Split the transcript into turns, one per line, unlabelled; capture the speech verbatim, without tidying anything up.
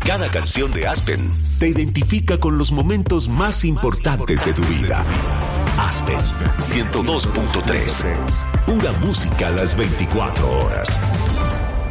Cada canción de Aspen te identifica con los momentos más importantes de tu vida. Aspen ciento dos punto tres. Pura música a las veinticuatro horas.